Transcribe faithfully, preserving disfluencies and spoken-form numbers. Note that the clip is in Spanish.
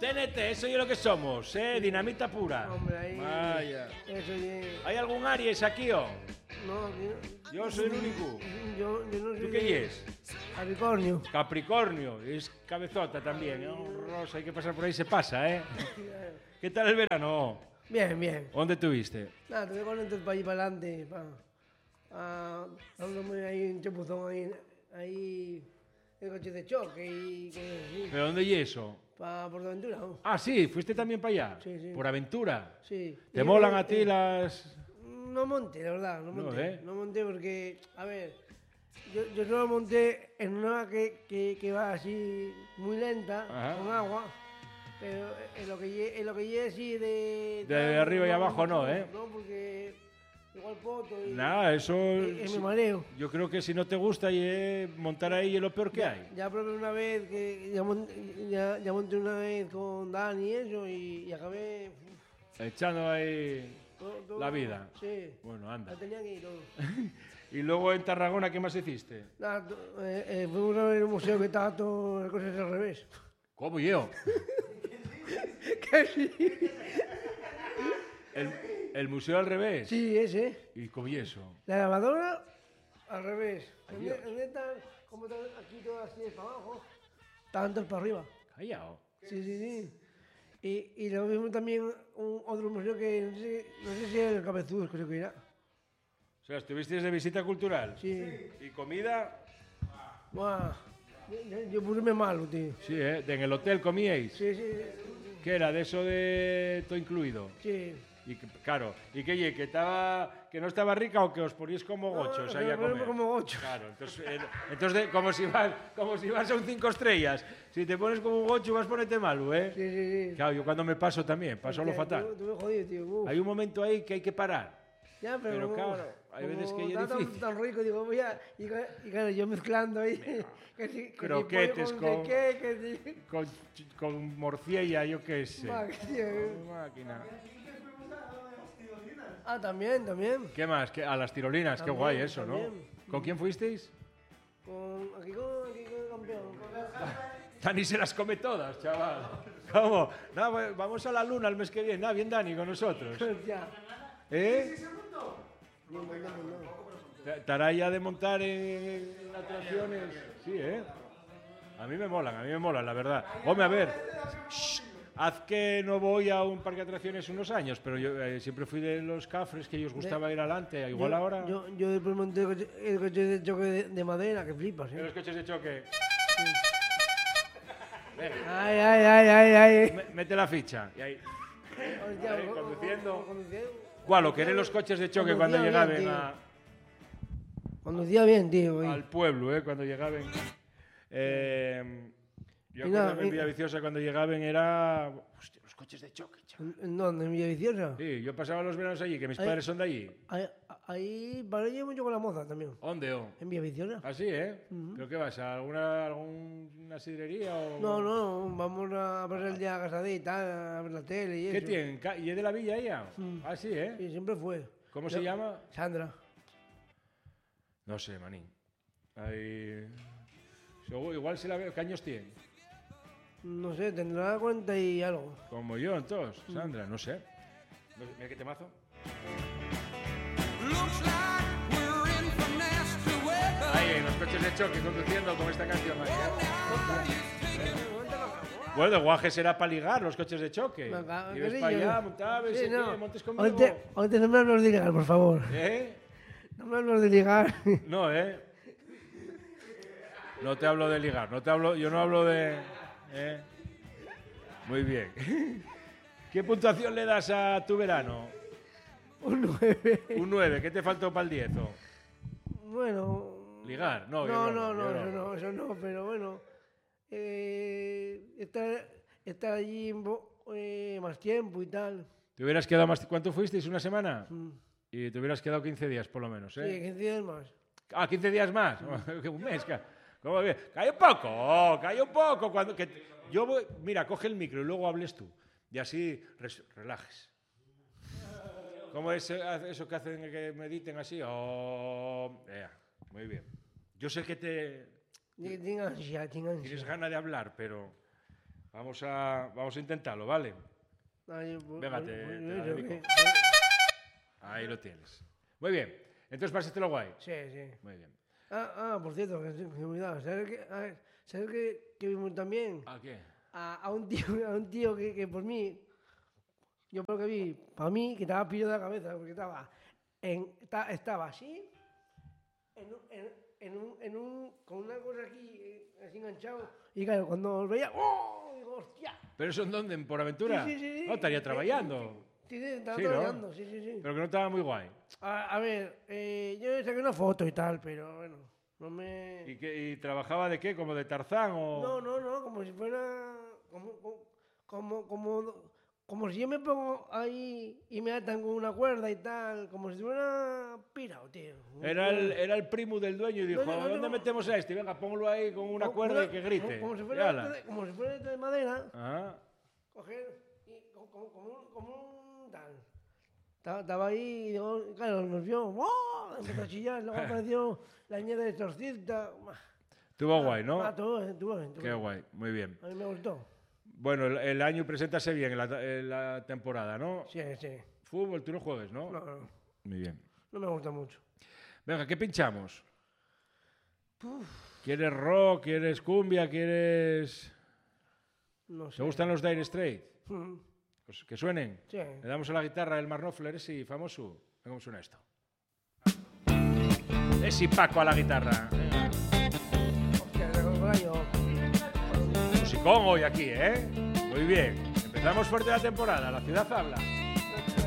T N T, eso es lo que somos, ¿eh? Dinamita pura. Hombre, ahí... Vaya. Eso es... ¿Hay algún Aries aquí, o? No, aquí no. Yo soy el único. Yo, yo no soy... ¿Tú qué es? Capricornio. Capricornio, es cabezota también, ¿eh? Rosa, hay que pasar por ahí, se pasa, ¿eh? ¿Qué tal el verano? Bien, bien. ¿Dónde estuviste? Nada, estuve con el para ir para adelante, para... Ah, dándome ahí un chapuzón ahí, ahí... El coche de choque y... Que, sí. ¿Pero dónde y eso? Para Portaventura, ¿no? Ah, sí, fuiste también para allá. Sí, sí. Por aventura. Sí. ¿Te Y molan yo, a ti eh, las...? No monté, la verdad, no No, monté. ¿eh? No monté porque, a ver, yo, yo solo monté en una que, que, que va así muy lenta, Ajá. con agua, pero en lo que lle- en lo que llegue así de... De arriba y abajo no, ¿eh? No, porque igual poto y... Nada, eso... y- y me mareo. Yo creo que si no te gusta y, eh, montar ahí es lo peor que Ya, hay. ya probé una vez, que ya, mon- ya, ya monté una vez con Dani y eso, y, y acabé... uf, Echando ahí todo- todo- la vida. Sí, Bueno, anda. la tenía que ir todo. Y luego en Tarragona, ¿qué más hiciste? Nada, to- eh, eh, fuimos a ver un museo que estaba todo las cosas al revés. ¿Cómo yo? ¿Qué sí? ¿El, el museo al revés? Sí, ese. ¿Y cómo y eso? La lavadora al revés. ¿Dónde, Adiós. dónde están? ¿Cómo están aquí todas así para abajo? Estaban todas para arriba. Callao. Sí, sí, sí. Y, y luego vimos también un, otro museo que no sé, no sé si era el Cabezudos, creo que era. O sea, ¿estuviste de visita cultural? Sí. ¿Y comida? Buah. Yo, yo, yo puse malo, tío. Sí, ¿eh? ¿En el hotel comíais? Sí, sí, ¿Qué era? ¿De eso de todo incluido? sí. Y que- claro, ¿y qué, ye, que, estaba, que no estaba rica o que os poníais como gochos No, ahí a no, no, comer? como gochos. Claro, entonces, eh, entonces de- como, si vas, como si vas a un cinco estrellas. Si te pones como un gocho vas a ponerte malo, ¿eh? Sí, sí, sí. Claro, yo cuando me paso también, paso lo Hostia, fatal. Tú, tú me jodido, tío. Uf. Hay un momento ahí que hay que parar. Ya, pero, Pero como- claro, hay veces que como ya es está tan- difícil. Tan, rico, digo, voy a... Y, ca- y claro, yo mezclando ahí... que si, que si Croquetes pollo con- no sé qué, que si... Con, con morcilla, yo qué sé. Madre, tío. Máquina. Ah, también, también. ¿Qué más? ¿Qué- a las tirolinas, qué También, guay eso, ¿no? también. ¿Con quién fuisteis? Con, aquí con, aquí con el campeón. Dani se las come todas, chaval. ¿Cómo? No, pues, vamos a la luna el mes que viene. Ah, bien, Dani, con nosotros. Ya. ¿Eh? Bien, bien, bien, bien. ¿Estará ya de montar en atracciones? Sí, ¿eh? A mí me molan, a mí me molan, la verdad. Hombre, a ver, shh, haz que no voy a un parque de atracciones unos años, pero yo eh, siempre fui de los cafres que ellos gustaba ir adelante. Igual Yo- ahora... Yo, yo después monté el coche, el coche de choque de, de madera, que flipas, En ¿eh? los coches de choque. Venga, Ay, ay, ay, ay, ay. me- mete la ficha. Y ahí. Hostia, Ahí, co- co- conduciendo. conduciendo. ¿Cuál? ¿O querer los coches de choque cuando Conducía bien, llegaban tío. a... Conducía bien, tío. al y- pueblo, ¿eh? Cuando llegaban. Eh, yo Y nada, acuerdo en y- Villaviciosa cuando llegaban era... Hostia, los coches de choque, chaval. ¿En dónde? ¿En Villaviciosa? Sí, yo pasaba los veranos allí, que mis Ahí- padres son de allí. Ahí, ahí paré yo mucho con la moza también. ¿Dónde, o? ¿En Villaviciosa? Así, ¿eh? ¿Pero qué vas? ¿A alguna, alguna sidrería o...? No, no, vamos a pasar el día a casadita, a ver la tele y ¿Qué eso. tienen? Ca- ¿Y es de la villa ella? Ah, sí, ¿eh? Sí, siempre fue. ¿Cómo Yo- se llama? Sandra. No sé, manín. Ahí... Seguro- Igual se la veo. ¿Qué años tiene? No sé, tendrá cuarenta y algo. Como yo, entonces, Sandra, no sé. No sé, Mira qué temazo. Ahí, en los coches de choque, conduciendo con esta canción. ahí, ¿eh? Bueno, el guaje será para ligar los coches de choque. Venga, Y ves que para sí, yo- allá, monta, ves Sí, aquí, no. montes conmigo. Ahorita, ahorita no me hables de ligar, por favor. ¿Eh? No me hables de ligar. No, ¿eh? No te hablo de ligar, no te hablo, yo no hablo de... ¿eh? Muy bien. ¿Qué puntuación le das a tu verano? Un nueve. Un nueve, ¿qué te faltó para el diez? o? Bueno. ¿Ligar? No, yo no, no, no, yo no, no. eso no, eso no, pero bueno. Eh, estar, estar allí bo- eh, más tiempo y tal. ¿Te hubieras quedado más... ¿Cuánto fuisteis? ¿Una semana? Mm. Y te hubieras quedado quince días, por lo menos, ¿eh? Sí, quince días más. Ah, quince días más. Un mes. ca- ¿Cómo bien? Calla un poco, calla un poco. Cuando, que t- yo voy, mira, coge el micro y luego hables tú. Y así res- relajes. ¿Cómo es eh, eso que hacen que mediten así? Oh, ea, muy bien. Yo sé que te Tengo ansia, tengo tienes ansia. ganas de hablar, pero Vamos a, vamos a intentarlo, ¿vale? Ay, pues, Venga, pues, te- pues, te yo la creo dedico. que- Ahí lo tienes. Muy bien. Entonces, pásatelo guay. Sí, sí. Muy bien. Ah, ah, por cierto, que se me olvidaba. ¿Sabes qué? A ver, ¿sabes qué, qué vimos también? ¿A qué? A, a un tío, a un tío que, que por mí, yo creo que vi, para mí, que estaba pillo de la cabeza, porque estaba, en, esta- estaba así, en, un- en, en un, en un, con una cosa aquí, eh, así enganchado, y claro, cuando lo veía, ¡oh! Digo, ¡hostia! ¿Pero eso en dónde? ¿En Por Aventura? Sí, sí, sí, sí. No, estaría Eh, trabajando. Sí, sí, estaba Sí, ¿no? trabajando, sí, sí, sí. Pero que no estaba muy guay. A, a ver, eh, yo le saqué una foto y tal, pero bueno, no me... ¿Y, qué, y trabajaba de qué? ¿Como de Tarzán o...? No, no, no, como si fuera. Como, como, como, como si yo me pongo ahí y me atan con una cuerda y tal, como si fuera pirado, tío. Era el, era el primo del dueño y dijo, No, no, no, ¿dónde no. metemos a este? Venga, póngalo ahí con una Como- cuerda y como- que grite. Como, como si Y fuera ala. esto de, como si fuera esto de madera, Ah, coger y como, como, como un, como un tal. Estaba, estaba ahí y digo, claro, nos vio, ¡oh! Empezó a chillar, luego apareció la niña de exorcista. estuvo guay, ¿no? Ah, todo, bien, todo bien, todo Qué bien. guay, muy bien. A mí me gustó. Bueno, el, el año preséntase bien en la, en la temporada, ¿no? Sí, sí. Fútbol, tú no juegues, ¿no? No, no, Muy bien. no me gusta mucho. Venga, ¿qué pinchamos? ¿Quieres rock? ¿Quieres cumbia? ¿Quieres...? No sé. ¿Te gustan los Dire Straits? Mm, Pues que suenen. Sí. Le damos a la guitarra el Mark Knopfler, ese famoso. Venga, ¿cómo suena esto? Es y Paco a la guitarra. Venga. Hostia, recuerdo yo. Musicón hoy aquí, ¿eh? Muy bien. Empezamos fuerte la temporada. La ciudad habla.